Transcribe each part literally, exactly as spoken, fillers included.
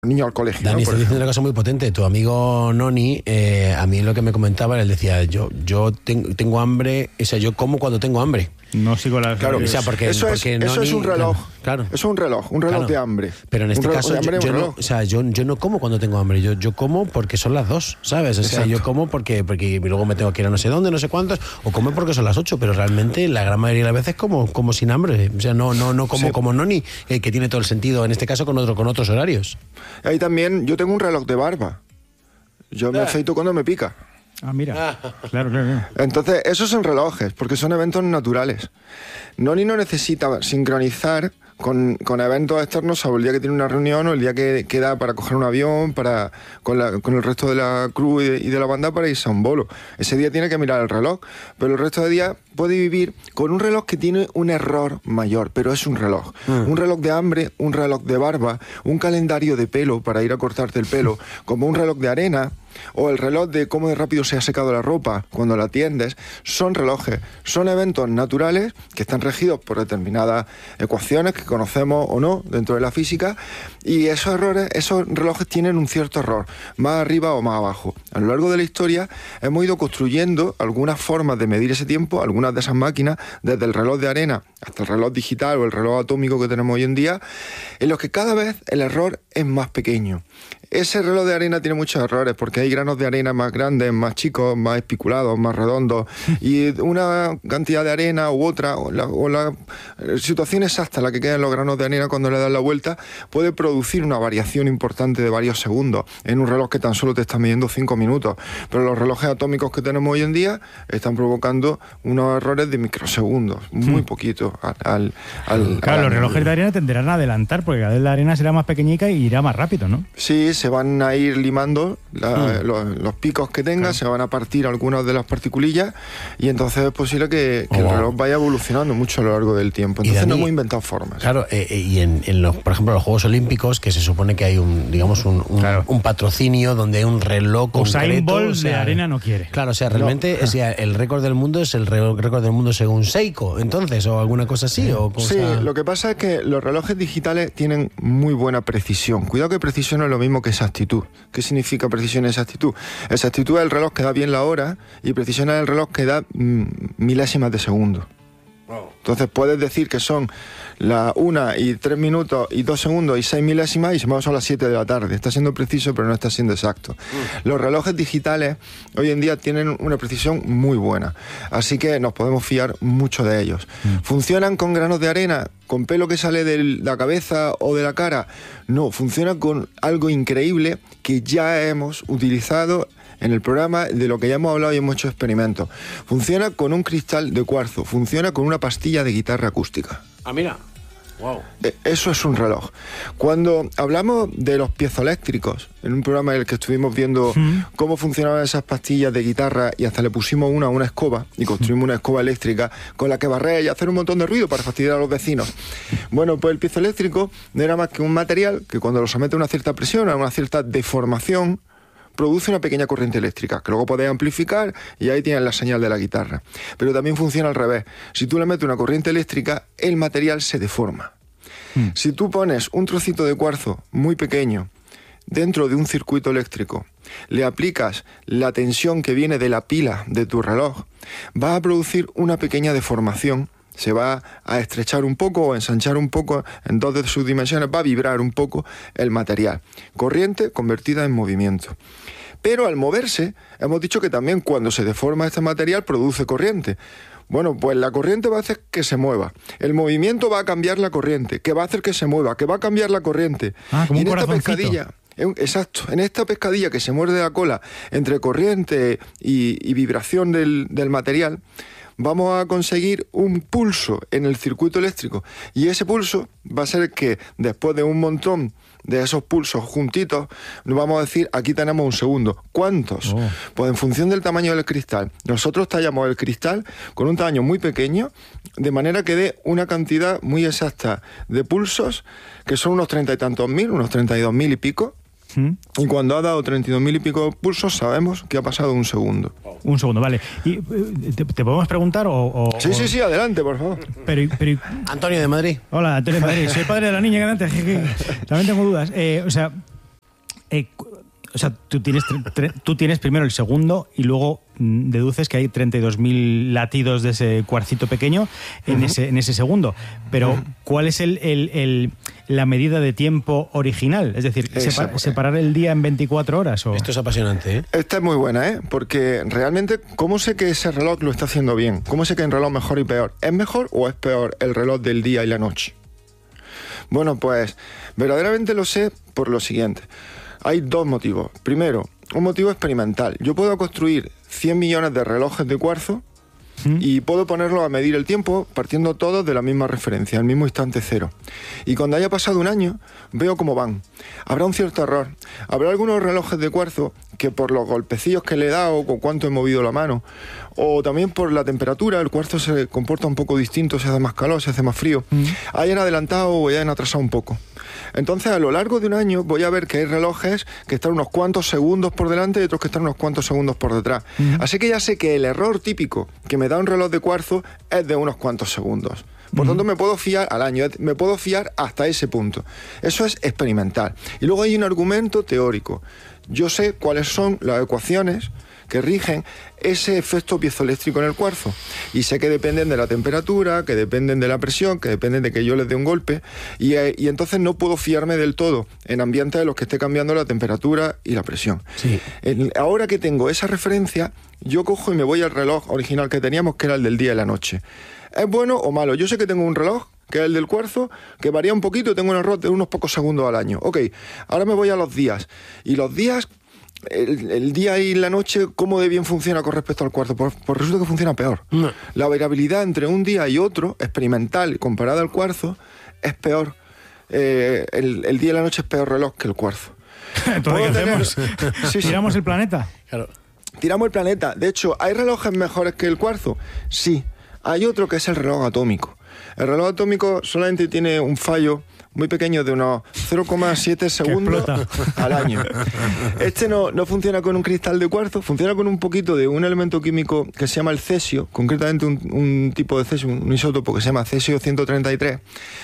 niño al colegio. Dani, ¿no? estás diciendo una cosa muy potente. Tu amigo Noni, eh, a mí lo que me comentaba, él decía, yo yo tengo, tengo hambre, o sea, yo como cuando tengo hambre. No sigo las... Claro, o sea, porque, eso, porque es, Noni, eso es un reloj. Claro, Eso es un reloj, un reloj claro. de hambre. Pero en este un caso, yo, yo no, o sea, yo, yo no como cuando tengo hambre. Yo, yo como porque son las dos, ¿sabes? O sea, Exacto. yo como porque, porque luego me tengo que ir a no sé dónde, no sé cuántos, o como porque son las ocho, pero realmente la gran mayoría de las veces como, como sin hambre. O sea, no, no, no como, Sí. como Noni, eh, que tiene todo el sentido, en este caso con otro, con otros horarios. Ahí también, yo tengo un reloj de barba. Yo me Ah. afeito cuando me pica. Ah, mira. Claro, claro, claro. Entonces, esos son relojes, porque son eventos naturales. Noni no necesita sincronizar con, con eventos externos, salvo el día que tiene una reunión o el día que queda para coger un avión, para con, la, con el resto de la crew y de, y de la banda para irse a un bolo. Ese día tiene que mirar el reloj, pero el resto de días puede vivir con un reloj que tiene un error mayor, pero es un reloj. Mm. Un reloj de hambre, un reloj de barba, un calendario de pelo para ir a cortarte el pelo, como un reloj de arena, o el reloj de cómo de rápido se ha secado la ropa cuando la tiendes. Son relojes, son eventos naturales que están regidos por determinadas ecuaciones que conocemos o no dentro de la física, y esos errores, esos relojes tienen un cierto error, más arriba o más abajo. A lo largo de la historia hemos ido construyendo algunas formas de medir ese tiempo, algunas de esas máquinas, desde el reloj de arena hasta el reloj digital o el reloj atómico que tenemos hoy en día, en los que cada vez el error es más pequeño. Ese reloj de arena tiene muchos errores porque hay granos de arena más grandes, más chicos, más espiculados, más redondos, y una cantidad de arena u otra, o la, o la situación exacta en la que quedan los granos de arena cuando le das la vuelta, puede producir una variación importante de varios segundos en un reloj que tan solo te está midiendo cinco minutos. Pero los relojes atómicos que tenemos hoy en día están provocando unos errores de microsegundos, muy poquito. Al, al, al, claro, al los relojes de arena tenderán a adelantar porque cada vez la arena será más pequeñica y irá más rápido, ¿no? Sí, se van a ir limando la, mm. los, los picos que tenga, claro. Se van a partir algunas de las particulillas y entonces es posible que, que oh, el reloj vaya evolucionando mucho a lo largo del tiempo. Entonces Dani, no hemos inventado formas. Claro, eh, eh, y en, en los, por ejemplo, los Juegos Olímpicos, que se supone que hay un, digamos, un, un, claro. un patrocinio donde hay un reloj concreto. Usain Bolt o sea, de arena no quiere. Claro, o sea, realmente no. o sea, el récord del mundo es el récord del mundo según Seiko, entonces, o alguna cosa así. Sí, o cosa... sí, lo que pasa es que los relojes digitales tienen muy buena precisión. Cuidado que precisión no es lo mismo que exactitud. ¿Qué significa precisión y exactitud? Exactitud es el reloj que da bien la hora y precisión es el reloj que da mm, milésimas de segundo. Wow. Entonces puedes decir que son las una y tres minutos y dos segundos y seis milésimas y se me son las siete de la tarde. Está siendo preciso, pero no está siendo exacto. Mm. Los relojes digitales hoy en día tienen una precisión muy buena, así que nos podemos fiar mucho de ellos. Mm. ¿Funcionan con granos de arena? ¿Con pelo que sale de la cabeza o de la cara? No, funciona con algo increíble que ya hemos utilizado en el programa, de lo que ya hemos hablado y hemos hecho experimentos. Funciona con un cristal de cuarzo, funciona con una pastilla de guitarra acústica. Ah, mira. Wow. Eso es un reloj. Cuando hablamos de los piezoeléctricos, en un programa en el que estuvimos viendo ¿Mm? cómo funcionaban esas pastillas de guitarra y hasta le pusimos una a una escoba y construimos una escoba eléctrica con la que barrer y hacer un montón de ruido para fastidiar a los vecinos. Bueno, pues el piezoeléctrico no era más que un material que cuando lo somete a una cierta presión, a una cierta deformación, produce una pequeña corriente eléctrica que luego podéis amplificar y ahí tienes la señal de la guitarra. Pero también funciona al revés. Si tú le metes una corriente eléctrica, el material se deforma. Mm. Si tú pones un trocito de cuarzo muy pequeño dentro de un circuito eléctrico, le aplicas la tensión que viene de la pila de tu reloj, va a producir una pequeña deformación. Se va a estrechar un poco o ensanchar un poco en dos de sus dimensiones, va a vibrar un poco el material. Corriente convertida en movimiento. Pero al moverse, hemos dicho que también cuando se deforma este material produce corriente. Bueno, pues la corriente va a hacer que se mueva. El movimiento va a cambiar la corriente, que va a hacer que se mueva, que va a cambiar la corriente. Ah, como y en un esta corazoncito. pescadilla... Exacto, en esta pescadilla que se muerde la cola entre corriente y, y vibración del, del material, vamos a conseguir un pulso en el circuito eléctrico y ese pulso va a ser que después de un montón de esos pulsos juntitos nos vamos a decir, aquí tenemos un segundo. ¿Cuántos? Oh. Pues en función del tamaño del cristal. Nosotros tallamos el cristal con un tamaño muy pequeño, de manera que dé una cantidad muy exacta de pulsos, que son unos treinta y tantos mil, unos treinta y dos mil y pico. ¿Mm? Y cuando ha dado treinta y dos mil y pico pulsos, sabemos que ha pasado un segundo. Un segundo, vale. ¿Y te, te podemos preguntar o, o...? Sí, sí, sí, adelante, por favor. Pero, pero... Antonio de Madrid. Hola, Antonio de Madrid. Soy padre de la niña que antes. También tengo dudas. Eh, o sea, Eh, o sea, tú tienes, tre- tú tienes primero el segundo y luego mm, deduces que hay treinta y dos mil latidos de ese cuarcito pequeño en, uh-huh. ese, en ese segundo. Pero, uh-huh. ¿cuál es el, el, el, la medida de tiempo original? Es decir, separ, ¿separar el día en veinticuatro horas? ¿O? Esto es apasionante, ¿eh? Esta es muy buena, ¿eh? Porque realmente, ¿cómo sé que ese reloj lo está haciendo bien? ¿Cómo sé que el reloj mejor y peor? ¿Es mejor o es peor el reloj del día y la noche? Bueno, pues verdaderamente lo sé por lo siguiente. Hay dos motivos. Primero, un motivo experimental. Yo puedo construir cien millones de relojes de cuarzo ¿Mm? y puedo ponerlos a medir el tiempo partiendo todos de la misma referencia, al mismo instante cero. Y cuando haya pasado un año, veo cómo van. Habrá un cierto error. Habrá algunos relojes de cuarzo que por los golpecillos que le he dado o con cuánto he movido la mano, o también por la temperatura, el cuarzo se comporta un poco distinto, se hace más calor, se hace más frío, ¿Mm? hayan adelantado o hayan atrasado un poco. Entonces, a lo largo de un año voy a ver que hay relojes que están unos cuantos segundos por delante y otros que están unos cuantos segundos por detrás. Uh-huh. Así que ya sé que el error típico que me da un reloj de cuarzo es de unos cuantos segundos. Por uh-huh. tanto, me puedo fiar al año, me puedo fiar hasta ese punto. Eso es experimental. Y luego hay un argumento teórico. Yo sé cuáles son las ecuaciones que rigen ese efecto piezoeléctrico en el cuarzo. Y sé que dependen de la temperatura, que dependen de la presión, que dependen de que yo les dé un golpe. Y, eh, y entonces no puedo fiarme del todo en ambientes en los que esté cambiando la temperatura y la presión. Sí. En, ahora que tengo esa referencia, yo cojo y me voy al reloj original que teníamos, que era el del día y la noche. ¿Es bueno o malo? Yo sé que tengo un reloj, que es el del cuarzo, que varía un poquito y tengo un error de unos pocos segundos al año. Ok, ahora me voy a los días. Y los días... El, el día y la noche, ¿cómo de bien funciona con respecto al cuarzo? Pues, pues resulta que funciona peor. No. La variabilidad entre un día y otro, experimental, comparada al cuarzo, es peor. Eh, el, el día y la noche es peor reloj que el cuarzo. Entonces, ¿qué hacemos? Sí, sí. ¿Tiramos el planeta? Claro. Tiramos el planeta. De hecho, ¿hay relojes mejores que el cuarzo? Sí. Hay otro que es el reloj atómico. El reloj atómico solamente tiene un fallo muy pequeño de unos cero coma siete segundos al año. Este no, no funciona con un cristal de cuarzo, funciona con un poquito de un elemento químico que se llama el cesio, concretamente un, un tipo de cesio, un isótopo que se llama cesio ciento treinta y tres,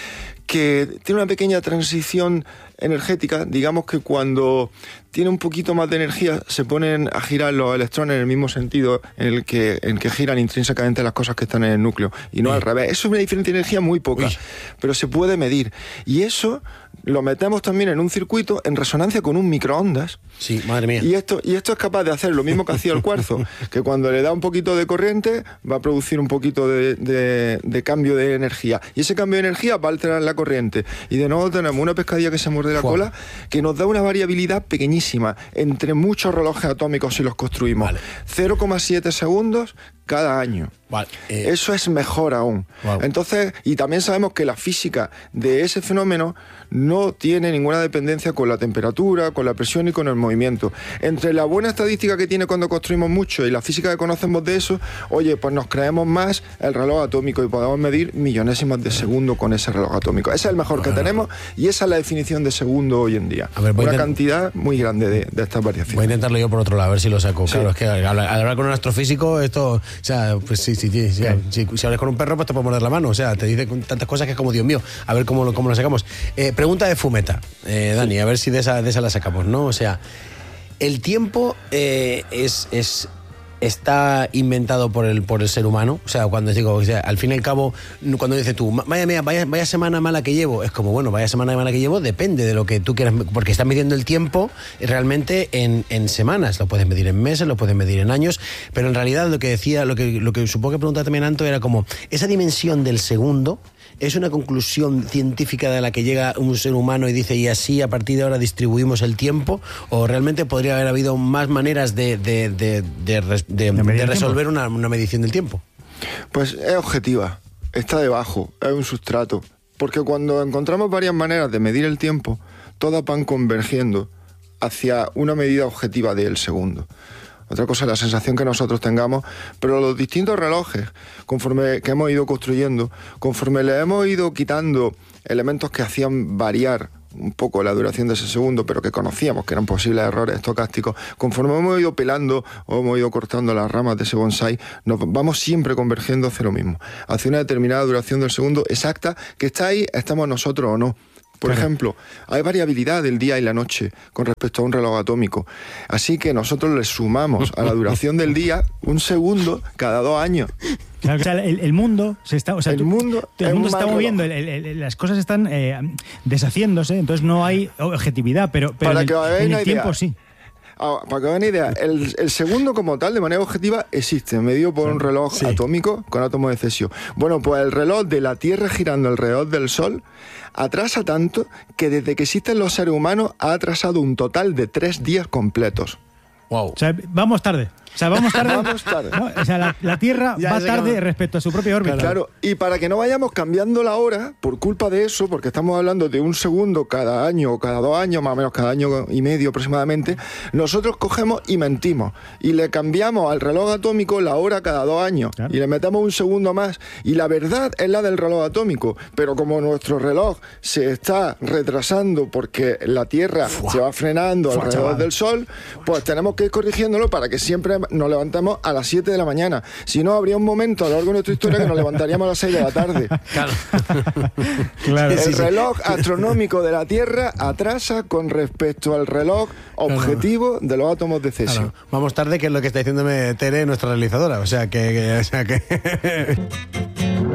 que tiene una pequeña transición energética. Digamos que cuando tiene un poquito más de energía se ponen a girar los electrones en el mismo sentido en el que, en que giran intrínsecamente las cosas que están en el núcleo y no sí. al revés. Eso es una diferencia de energía muy poca, Uy. pero se puede medir. Y eso lo metemos también en un circuito en resonancia con un microondas. Sí, madre mía. Y esto, y esto es capaz de hacer lo mismo que hacía el cuarzo, que cuando le da un poquito de corriente va a producir un poquito de, de, de cambio de energía. Y ese cambio de energía va a alterar la corriente. Y de nuevo tenemos una pescadilla que se muerde la Fua. cola, que nos da una variabilidad pequeñísima entre muchos relojes atómicos si los construimos. Vale. cero coma siete segundos cada año. Vale, eh. Eso es mejor aún. Wow. Entonces, y también sabemos que la física de ese fenómeno no tiene ninguna dependencia con la temperatura, con la presión y con el movimiento. Entre la buena estadística que tiene cuando construimos mucho y la física que conocemos de eso, oye, pues nos creemos más el reloj atómico y podemos medir millonésimas de segundo con ese reloj atómico. Ese es el mejor bueno, que tenemos y esa es la definición de segundo hoy en día. A ver, Una cantidad muy grande de, de estas variaciones. Voy a intentarlo yo por otro lado, a ver si lo saco. Sí. Claro, es que al, al hablar con un astrofísico, esto, o sea, pues sí, sí, sí, sí. Si, si hablas con un perro, pues te puede morder la mano. O sea, te dice tantas cosas que es como, Dios mío, a ver cómo lo, cómo lo sacamos. Eh, pregunta de Fumeta, eh, Dani, sí. a ver si de esa, de esa la sacamos, ¿no? O sea, el tiempo eh, es, es está inventado por el por el ser humano. O sea, cuando digo, o sea, al fin y al cabo, cuando dices tú, vaya, vaya, vaya, vaya semana mala que llevo, es como, bueno, vaya semana mala que llevo, depende de lo que tú quieras, porque estás midiendo el tiempo realmente en, en semanas, lo puedes medir en meses, lo puedes medir en años, pero en realidad lo que decía, lo que, lo que supongo que preguntaba también Anto era como, esa dimensión del segundo, ¿es una conclusión científica de la que llega un ser humano y dice, y así a partir de ahora distribuimos el tiempo? ¿O realmente podría haber habido más maneras de, de, de, de, de, de, de resolver una, una medición del tiempo? Pues es objetiva, está debajo, es un sustrato. Porque cuando encontramos varias maneras de medir el tiempo, todas van convergiendo hacia una medida objetiva del segundo. Otra cosa es la sensación que nosotros tengamos, pero los distintos relojes conforme que hemos ido construyendo, conforme le hemos ido quitando elementos que hacían variar un poco la duración de ese segundo, pero que conocíamos que eran posibles errores estocásticos, conforme hemos ido pelando o hemos ido cortando las ramas de ese bonsái, nos vamos siempre convergiendo hacia lo mismo, hacia una determinada duración del segundo exacta, que está ahí, estamos nosotros o no. Por Claro. ejemplo, hay variabilidad del día y la noche con respecto a un reloj atómico. Así que nosotros le sumamos a la duración del día un segundo cada dos años. Claro, o sea, el, el mundo se está, o sea, El tú- mundo el es mundo un se está mal moviendo, reloj. el- el- el- las cosas están eh, deshaciéndose, entonces no hay objetividad, pero, pero Para en el, que os hagáis en el una idea. tiempo sí. Ah, para que os hagan una idea, el, el segundo como tal, de manera objetiva, existe, medido por un reloj Sí. atómico con átomos de cesio. Bueno, pues el reloj de la Tierra girando alrededor del Sol atrasa tanto que desde que existen los seres humanos ha atrasado un total de tres días completos. Wow. O sea, vamos tarde. O sea, vamos tarde. Vamos tarde. ¿no? O sea, la, la Tierra Ya va sé tarde que- respecto a su propia órbita. Claro, y para que no vayamos cambiando la hora por culpa de eso, porque estamos hablando de un segundo cada año o cada dos años, más o menos cada año y medio aproximadamente, nosotros cogemos y mentimos y le cambiamos al reloj atómico la hora cada dos años Claro. y le metemos un segundo más y la verdad es la del reloj atómico, pero como nuestro reloj se está retrasando porque la Tierra se va frenando Fua, alrededor chaval. del Sol, pues tenemos que ir corrigiéndolo para que siempre nos levantemos a las siete de la mañana. Si no, habría un momento a lo largo de nuestra historia que nos levantaríamos a las seis de la tarde. Claro. Claro. El Sí, sí. reloj astronómico de la Tierra atrasa con respecto al reloj objetivo de los átomos de cesio. Claro. Vamos tarde, que es lo que está diciéndome Tere, nuestra realizadora. O sea que. que- o sea que...